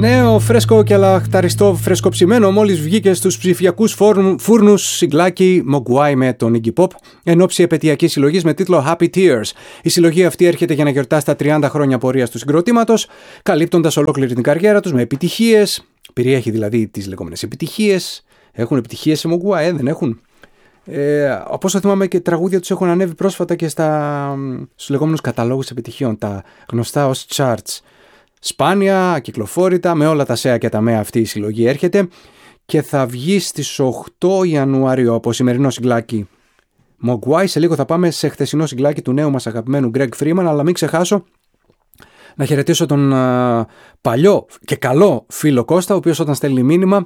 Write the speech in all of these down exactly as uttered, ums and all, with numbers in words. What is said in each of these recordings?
Νέο φρέσκο και αλαχταριστό φρεσκοψημένο μόλις βγήκε στους ψηφιακούς φούρνους συγκλάκι Mogwai με τον Iggy Pop εν ώψη επαιτειακής συλλογής με τίτλο Happy Tears. Η συλλογή αυτή έρχεται για να γιορτάσει τα τριάντα χρόνια πορείας του συγκροτήματος, καλύπτοντας ολόκληρη την καριέρα τους με επιτυχίες. Περιέχει δηλαδή τις λεγόμενες επιτυχίες. Έχουν επιτυχίες σε Mogwai, ε, δεν έχουν. Ε, όπως θυμάμαι και τραγούδια τους έχουν ανέβει πρόσφατα και στα, στους λεγόμενους καταλόγους επιτυχιών, τα γνωστά ως charts. Σπάνια, ακυκλοφόρητα, με όλα τα σέα και τα μέα αυτή η συλλογή έρχεται και θα βγει στις οκτώ Ιανουαρίου από σημερινό συγκλάκι Mogwai. Σε λίγο θα πάμε σε χθεσινό συγκλάκι του νέου μας αγαπημένου Greg Freeman, αλλά μην ξεχάσω να χαιρετήσω τον α, παλιό και καλό φίλο Κώστα, ο οποίος όταν στέλνει μήνυμα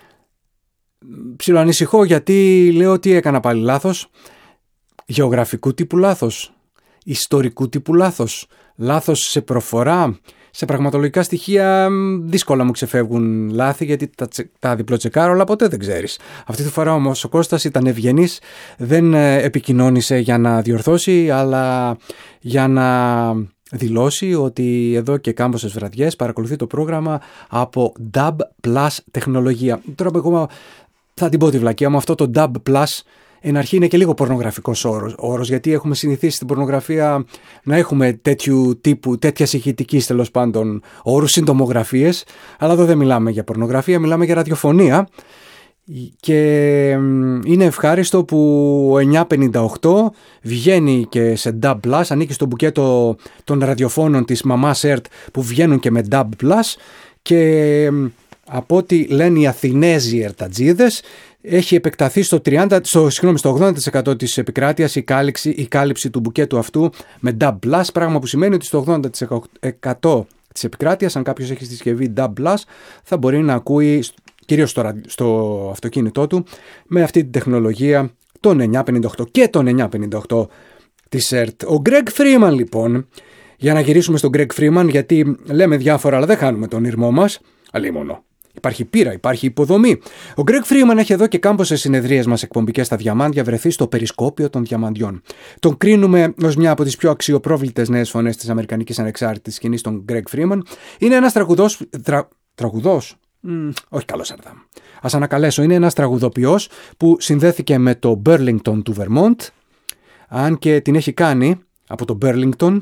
ψιλοανησυχώ γιατί λέω ότι έκανα πάλι λάθος, γεωγραφικού τύπου λάθος, ιστορικού τύπου λάθος, λάθος σε προφορά. Σε πραγματολογικά στοιχεία δύσκολα μου ξεφεύγουν λάθη γιατί τα, τα διπλοτσεκάρω, αλλά ποτέ δεν ξέρεις. Αυτή τη φορά όμως ο Κώστας ήταν ευγενής, δεν επικοινώνησε για να διορθώσει, αλλά για να δηλώσει ότι εδώ και κάμποσες βραδιές παρακολουθεί το πρόγραμμα από Dub Plus τεχνολογία. Τώρα εγώ θα την πω τη βλακεία μου, αυτό το Dub Plus εν αρχή είναι και λίγο πορνογραφικός όρος, όρος, γιατί έχουμε συνηθίσει στην πορνογραφία να έχουμε τέτοιου τύπου, τέτοια ηχητικής τέλος πάντων όρους, συντομογραφίες, αλλά εδώ δεν μιλάμε για πορνογραφία, μιλάμε για ραδιοφωνία και είναι ευχάριστο που ο εννιακόσια πενήντα οκτώ βγαίνει και σε Dub Plus, ανήκει στο μπουκέτο των ραδιοφώνων της μαμάς ΕΡΤ που βγαίνουν και με Dub Plus και από ό,τι λένε οι Αθηνέζοι ερτατζίδες έχει επεκταθεί στο, τριάντα, στο, συγγνώμη, στο ογδόντα τοις εκατό της επικράτειας η κάλυψη, η κάλυψη του μπουκέτου αυτού με Dub Plus, πράγμα που σημαίνει ότι στο ογδόντα τοις εκατό της επικράτειας, αν κάποιος έχει στη συσκευή Dub Plus, θα μπορεί να ακούει κυρίως στο, στο αυτοκίνητό του με αυτή την τεχνολογία τον εννιακόσια πενήντα οκτώ και τον εννιακόσια πενήντα οκτώ της ΕΡΤ. Ο Greg Freeman λοιπόν, για να γυρίσουμε στον Greg Freeman, γιατί λέμε διάφορα αλλά δεν χάνουμε τον ήρμό μας, αλλήμονο. Υπάρχει πείρα, υπάρχει υποδομή. Ο Greg Freeman έχει εδώ και κάμποσες συνεδρίες μας εκπομπικές στα διαμάντια βρεθεί στο περισκόπιο των διαμαντιών. Τον κρίνουμε ως μια από τις πιο αξιοπρόβλητες νέες φωνές της αμερικανικής ανεξάρτητης σκηνής, τον Greg Freeman. Είναι ένας τραγουδός. Τρα, τραγουδός? Mm, όχι καλός αρδάμ. Ας ανακαλέσω. Είναι ένας τραγουδοποιός που συνδέθηκε με το Burlington του Vermont, αν και την έχει κάνει από το Burlington.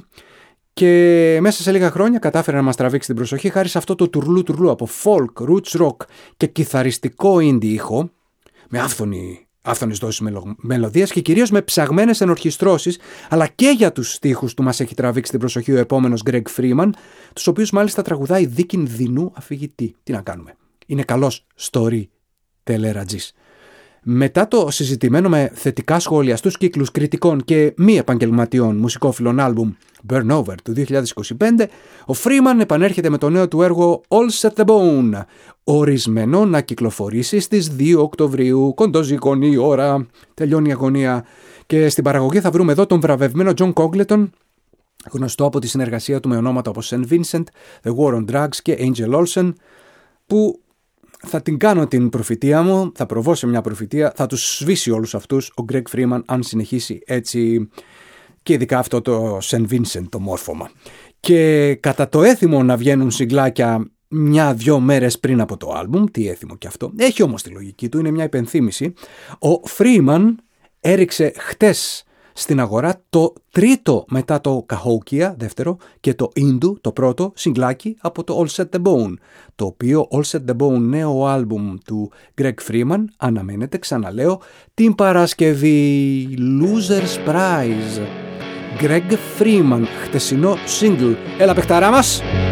Και μέσα σε λίγα χρόνια κατάφερε να μας τραβήξει την προσοχή χάρη σε αυτό το τουρλού τουρλού από folk, roots rock και κιθαριστικό indie ήχο με άφθονη, άφθονες δόσεις μελο, μελωδίας και κυρίως με ψαγμένες ενορχιστρώσεις, αλλά και για τους στίχους του μας έχει τραβήξει την προσοχή ο επόμενος Greg Freeman, τους οποίους μάλιστα τραγουδάει δίκην δεινού αφηγητή. Τι να κάνουμε, είναι καλός storyteller-ατζής. Μετά το συζητημένο με θετικά σχόλια στους κύκλους κριτικών και μη επαγγελματιών μουσικόφιλων άλμπουμ Burn Over του δύο χιλιάδες είκοσι πέντε, ο Freeman επανέρχεται με το νέο του έργο All Set the Bone, ορισμένο να κυκλοφορήσει στις δύο Οκτωβρίου. Κοντοζυγώνει η ώρα, τελειώνει η αγωνία. Και στην παραγωγή θα βρούμε εδώ τον βραβευμένο John Congleton, γνωστό από τη συνεργασία του με ονόματα όπως Saint Vincent, The War on Drugs και Angel Olsen, που θα την κάνω την προφητεία μου, θα προβώ σε μια προφητεία, θα τους σβήσει όλους αυτούς ο Greg Freeman αν συνεχίσει έτσι, και ειδικά αυτό το Saint Vincent το μόρφωμα. Και κατά το έθιμο να βγαίνουν συγκλάκια μια-δυο μέρες πριν από το άλμπουμ, τι έθιμο και αυτό, έχει όμως τη λογική του, είναι μια υπενθύμηση, ο Freeman έριξε χτες στην αγορά το τρίτο μετά το Cahokia, δεύτερο, και το Indu, το πρώτο, συγκλάκι από το All Set the Bone, το οποίο All Set the Bone νέο άλμπουμ του Greg Freeman αναμένεται, ξαναλέω, την Παρασκευή. Loser's Prize. Greg Freeman, χτεσινό single. Έλα παιχταρά μας!